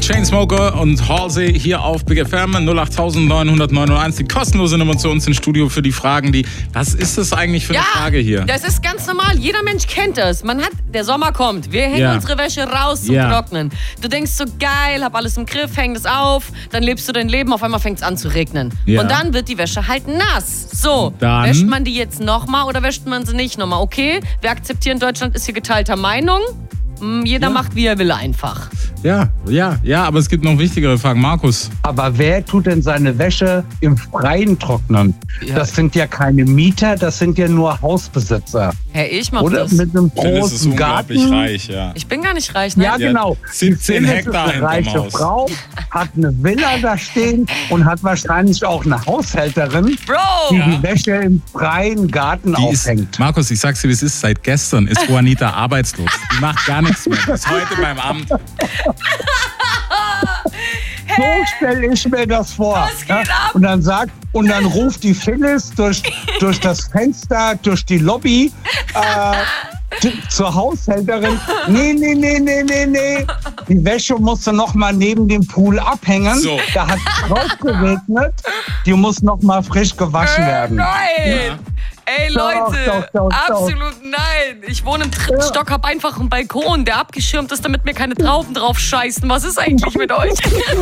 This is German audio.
Chainsmoker und Halsey hier auf Big FM 08901, die kostenlose Nummer zu uns ins Studio für die Fragen, was ist das eigentlich für eine Frage hier? Das ist ganz normal, jeder Mensch kennt das. Der Sommer kommt, wir hängen unsere Wäsche raus zum Trocknen. Du denkst so, geil, hab alles im Griff, häng das auf, dann lebst du dein Leben, auf einmal fängt es an zu regnen. Und dann wird die Wäsche halt nass. So, wäscht man die jetzt nochmal oder wäscht man sie nicht nochmal? Okay, wir akzeptieren, Deutschland ist hier geteilter Meinung. Jeder macht, wie er will einfach. Ja, aber es gibt noch wichtigere Fragen. Markus. Aber wer tut denn seine Wäsche im Freien trocknen? Ja. Das sind ja keine Mieter, das sind ja nur Hausbesitzer. Ich mach Oder das. Mit einem Das ist großen unglaublich Garten. reich, ja. Ich bin gar nicht reich, ne? Ja, genau. 17 Hektar eine hinterm reiche Haus. Frau, hat eine Villa da stehen und hat wahrscheinlich auch eine Haushälterin, die die Wäsche im freien Garten aufhängt. Markus, ich sag's dir, wie es ist. Seit gestern ist Juanita arbeitslos. Die macht gar nichts mehr. Ist heute beim Amt. So stelle ich mir das vor. Was geht ab? Und dann ruft die Phyllis durch das Fenster, durch die Lobby zur Haushälterin. Nee. Die Wäsche musst du noch mal neben dem Pool abhängen. So. Da hat es drauf geregnet. Die muss noch mal frisch gewaschen werden. Nein! Ey Leute, Doch. absolut nein. Ich wohne im 3. Stock, hab einfach einen Balkon, der abgeschirmt ist, damit mir keine Trauben drauf scheißen. Was ist eigentlich mit euch?